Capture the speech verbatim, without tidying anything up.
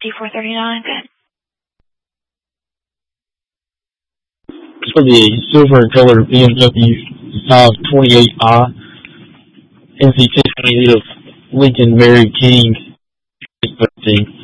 fifty-four thirty-nine. Good. For the silver colored B M W five twenty-eight i, N C ten twenty-eight of Lincoln Mary King, thirteen.